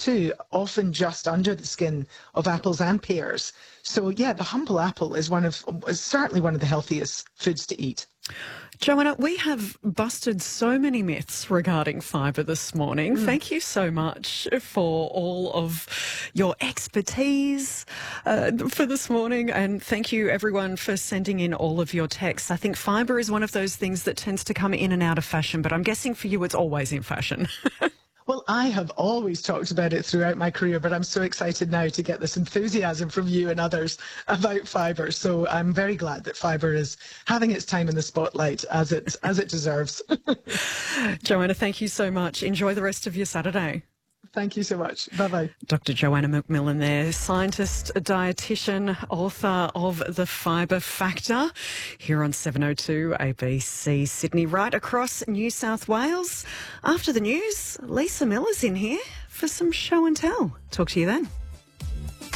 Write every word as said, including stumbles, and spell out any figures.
two, often just under the skin of apples and pears. So yeah, the humble apple is one of is certainly one of the healthiest foods to eat. Joanna, we have busted so many myths regarding fibre this morning. Mm. Thank you so much for all of your expertise uh, for this morning, and thank you everyone for sending in all of your texts. I think fibre is one of those things that tends to come in and out of fashion, but I'm guessing for you it's always in fashion. Well, I have always talked about it throughout my career, but I'm so excited now to get this enthusiasm from you and others about fibre. So I'm very glad that fibre is having its time in the spotlight as it, as it deserves. Joanna, thank you so much. Enjoy the rest of your Saturday. Thank you so much. Bye-bye. Doctor Joanna McMillan there, scientist, dietitian, author of The Fibre Factor, here on seven oh two A B C Sydney, right across New South Wales. After the news, Lisa Miller's in here for some show and tell. Talk to you then.